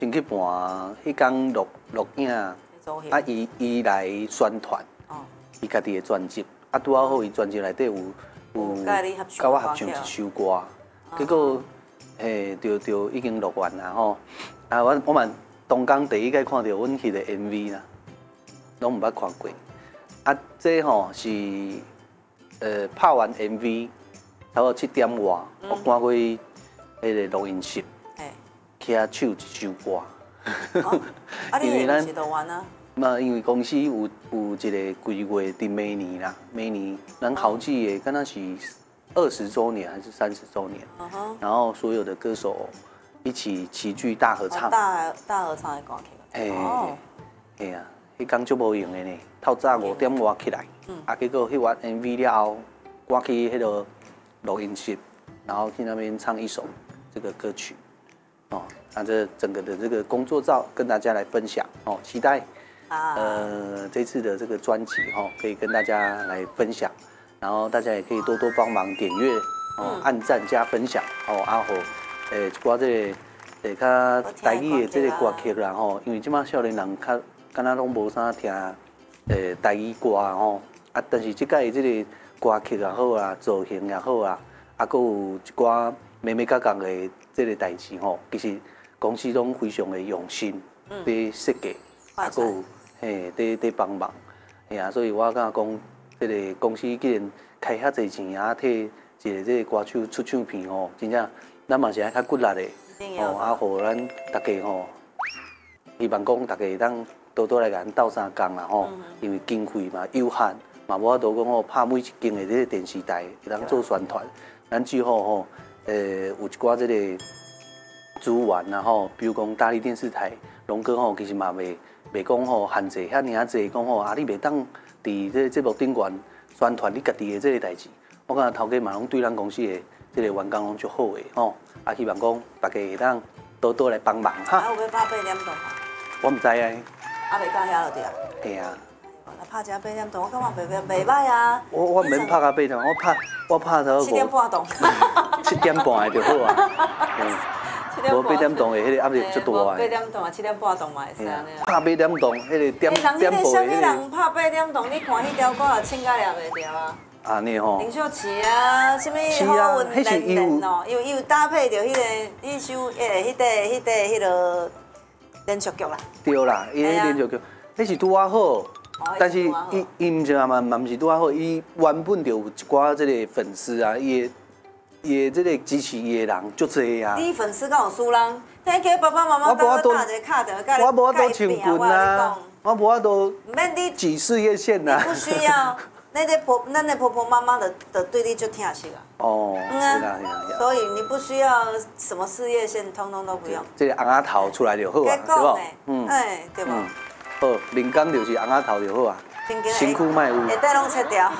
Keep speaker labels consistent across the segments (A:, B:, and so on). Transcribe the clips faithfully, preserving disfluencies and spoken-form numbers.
A: 先去办迄天录录影，啊，伊伊来宣传，伊家己的专辑，啊，拄好好伊专辑内底有有甲我合唱一首歌，结果嘿，就就已经录完啦吼。啊，我我嘛东港第一个看到阮迄个 M V 啦，拢毋捌看过。啊，这吼是呃拍完 M V， 差不多七点外，我赶过迄个录音室，起啊唱一首歌。
B: 啊，你咱是录完啊？
A: 嘛，因为公司有有一个规划，伫明年啦，明年咱好记个，敢若是二十周年还是三十周年，然后所有的歌手一起齐聚大合唱，
B: 大大合唱的歌曲。
A: 嘿，嘿啊，迄天足无用的呢，透早五点外起来，啊，结果翕完 M V 了后，我去迄个录音室，然后去那边唱一首这个歌曲，哦，那这整个的这个工作照跟大家来分享哦，期待。呃，这次的这个专辑哈，可以跟大家来分享，然后大家也可以多多帮忙点阅哦，按赞加分享哦，啊好，诶，一寡这个诶较台语的这个歌曲啦吼，因为即马少年人较敢若拢无啥听诶台语歌吼，啊，但是即届的这个歌曲也好啊，造型也好啊，啊，佫有一寡美美角角的这个代志吼，其实公司拢非常的用心伫设计，啊，佫有。嘿，在在帮忙，嘿啊，所以我感觉讲，这个公司既然开遐侪钱啊，替一个这个歌手出唱片吼，真正咱嘛是爱较骨力的，哦，啊，互咱大家吼，希望讲大家当多多来甲咱斗相共啦吼，因为经费嘛有限，嘛无法度讲吼拍每一间的这个电视台会当做宣传，咱最好吼，呃，有一寡这个资源啦吼，比如讲大力电视台、龙哥吼，其实嘛袂。袂讲吼限制遐尔啊济，讲吼啊你袂当伫这节目顶悬宣传你家己的这个代志。我感觉头家嘛拢对咱公司的这个员工拢足好的吼，啊希望讲大家会当多多来帮忙哈。
B: 啊有要拍八点钟啊？
A: 我唔知啊。
B: 啊袂到遐就对啊。
A: 嘿啊。
B: 来拍一下八点钟，我感觉袂袂袂歹啊。
A: 我我免拍到八点，我拍我拍到
B: 七点半钟。
A: 七点半的就好啊。无八点钟的，迄个压力足大
B: 啊。八点钟啊，七点半钟嘛会使安尼啊。
A: 拍八点钟，迄个点点播的。
B: 人迄个啥物人拍八点钟？你看迄条歌也唱甲抓袂着啊。
A: 安尼吼。
B: 林秀琪啊，啥物好运连连哦，伊有伊有搭配着迄个迄首诶，迄个迄个迄个连续剧啦。
A: 对啦，伊迄连续剧，迄是拄啊好，但是伊伊毋是嘛嘛毋是拄啊好，伊原本就有一寡即个粉丝啊，伊的。伊的这个支持伊的人足济啊！
B: 你粉丝敢有输人？听叫爸爸妈妈跟我打一个卡条，
A: 我无法度唱棍啊！我无法度。
B: 免你
A: 挤事业线呐！
B: 不需要，那个婆，咱的婆婆妈妈的的对你就听下去了。哦，嗯啊，所以你不需要什么事业线，通通都不用。
A: 这个红仔头出来就好啊，对不？
B: 嗯，哎，对不？
A: 好，灵感就是红仔头就好啊，辛苦卖有。
B: 下底拢切掉。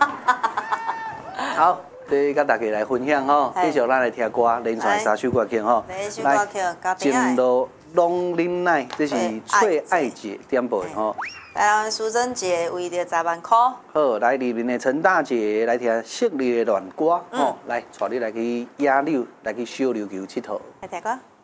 A: 好。对，甲大家来分享吼，继续咱来听歌，连续三首歌曲吼。
B: 来，
A: 进入龙林奶，这是翠爱姐点播的吼。
B: 来，苏贞杰为着十万块。
A: 好，来里面的陈大姐来听昔日的恋歌吼，来带你来去野柳，来去小琉球佚佗。
B: 来听歌。